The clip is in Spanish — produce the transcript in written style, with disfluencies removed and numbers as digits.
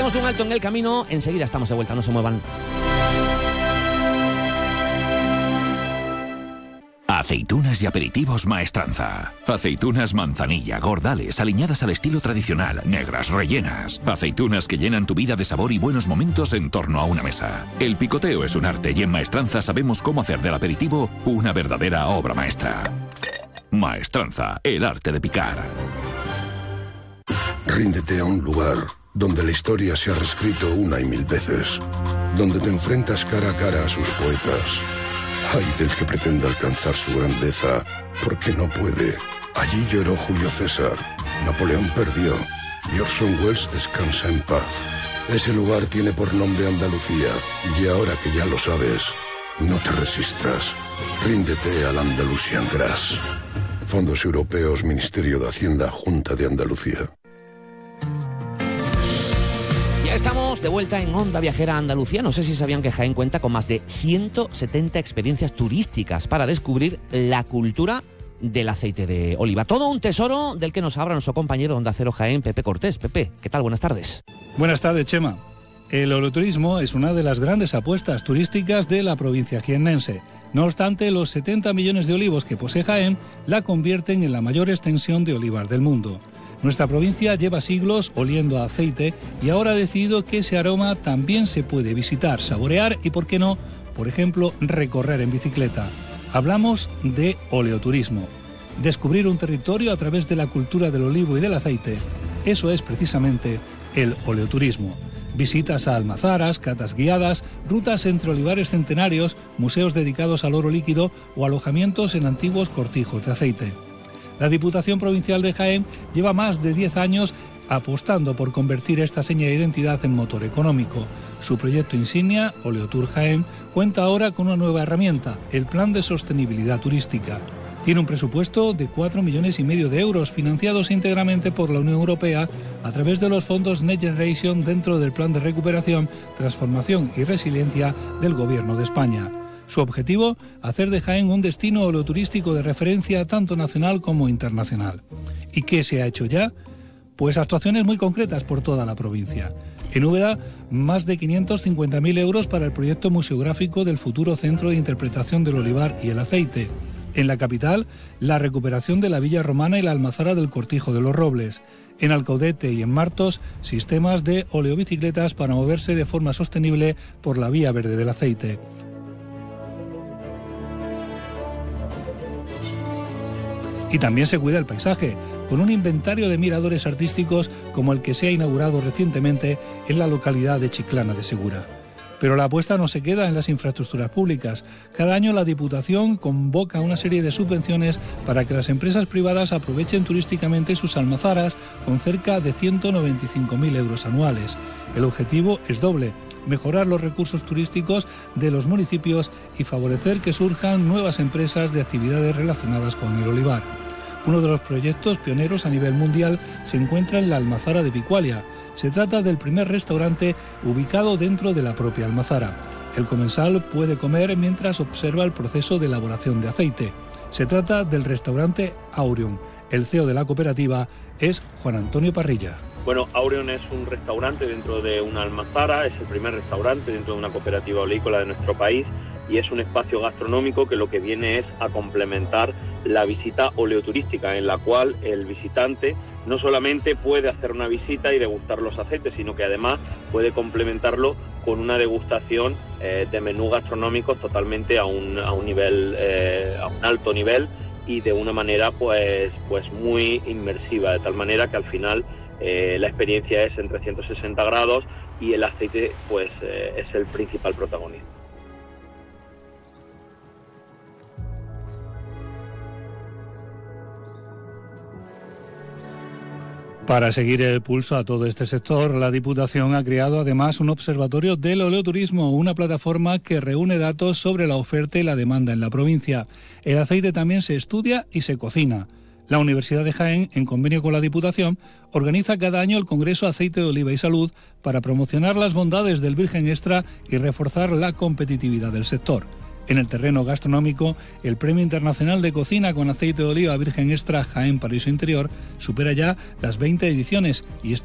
Hacemos un alto en el camino, enseguida estamos de vuelta, no se muevan. Aceitunas y aperitivos Maestranza. Aceitunas manzanilla, gordales, aliñadas al estilo tradicional, negras, rellenas. Aceitunas que llenan tu vida de sabor y buenos momentos en torno a una mesa. El picoteo es un arte y en Maestranza sabemos cómo hacer del aperitivo una verdadera obra maestra. Maestranza, el arte de picar. Ríndete a un lugar donde la historia se ha reescrito una y mil veces. Donde te enfrentas cara a cara a sus poetas. Ay del que pretenda alcanzar su grandeza, porque no puede. Allí lloró Julio César, Napoleón perdió y Orson Welles descansa en paz. Ese lugar tiene por nombre Andalucía, y ahora que ya lo sabes, no te resistas. Ríndete al Andalusian Grass. Fondos Europeos, Ministerio de Hacienda, Junta de Andalucía. Estamos de vuelta en Onda Viajera Andalucía. No sé si sabían que Jaén cuenta con más de 170 experiencias turísticas para descubrir la cultura del aceite de oliva. Todo un tesoro del que nos habla nuestro compañero de Onda Cero Jaén, Pepe Cortés. Pepe, ¿qué tal? Buenas tardes. Buenas tardes, Chema. El oleoturismo es una de las grandes apuestas turísticas de la provincia jiennense. No obstante, los 70 millones de olivos que posee Jaén la convierten en la mayor extensión de olivar del mundo. Nuestra provincia lleva siglos oliendo a aceite y ahora ha decidido que ese aroma también se puede visitar, saborear y, por qué no, por ejemplo, recorrer en bicicleta. Hablamos de oleoturismo. Descubrir un territorio a través de la cultura del olivo y del aceite. Eso es precisamente el oleoturismo. Visitas a almazaras, catas guiadas, rutas entre olivares centenarios, museos dedicados al oro líquido o alojamientos en antiguos cortijos de aceite. La Diputación Provincial de Jaén lleva más de 10 años apostando por convertir esta seña de identidad en motor económico. Su proyecto insignia, Oleotour Jaén, cuenta ahora con una nueva herramienta, el Plan de Sostenibilidad Turística. Tiene un presupuesto de 4,5 millones de euros, financiados íntegramente por la Unión Europea a través de los fondos Next Generation dentro del Plan de Recuperación, Transformación y Resiliencia del Gobierno de España. Su objetivo, hacer de Jaén un destino oleoturístico de referencia tanto nacional como internacional. ¿Y qué se ha hecho ya? Pues actuaciones muy concretas por toda la provincia. En Úbeda, más de 550.000 euros para el proyecto museográfico del futuro Centro de Interpretación del Olivar y el Aceite. En la capital, la recuperación de la Villa Romana y la almazara del Cortijo de los Robles. En Alcaudete y en Martos, sistemas de oleobicicletas para moverse de forma sostenible por la Vía Verde del Aceite. Y también se cuida el paisaje, con un inventario de miradores artísticos como el que se ha inaugurado recientemente en la localidad de Chiclana de Segura. Pero la apuesta no se queda en las infraestructuras públicas. Cada año la Diputación convoca una serie de subvenciones para que las empresas privadas aprovechen turísticamente sus almazaras con cerca de 195.000 euros anuales. El objetivo es doble: mejorar los recursos turísticos de los municipios y favorecer que surjan nuevas empresas de actividades relacionadas con el olivar. Uno de los proyectos pioneros a nivel mundial se encuentra en la Almazara de Picualia. Se trata del primer restaurante ubicado dentro de la propia almazara. El comensal puede comer mientras observa el proceso de elaboración de aceite. Se trata del restaurante Aureum. El CEO de la cooperativa es Juan Antonio Parrilla. Bueno, Aureum es un restaurante dentro de una almazara, es el primer restaurante dentro de una cooperativa oleícola de nuestro país y es un espacio gastronómico que lo que viene es a complementar la visita oleoturística, en la cual el visitante no solamente puede hacer una visita y degustar los aceites, sino que además puede complementarlo con una degustación de menús gastronómicos totalmente a un nivel, a un alto nivel y de una manera pues muy inmersiva, de tal manera que al final la experiencia es en 360 grados y el aceite pues es el principal protagonista. Para seguir el pulso a todo este sector, la Diputación ha creado además un observatorio del oleoturismo, una plataforma que reúne datos sobre la oferta y la demanda en la provincia. El aceite también se estudia y se cocina. La Universidad de Jaén, en convenio con la Diputación, organiza cada año el Congreso Aceite de Oliva y Salud para promocionar las bondades del virgen extra y reforzar la competitividad del sector. En el terreno gastronómico, el Premio Internacional de Cocina con Aceite de Oliva Virgen Extra Jaén Paraíso Interior supera ya las 20 ediciones y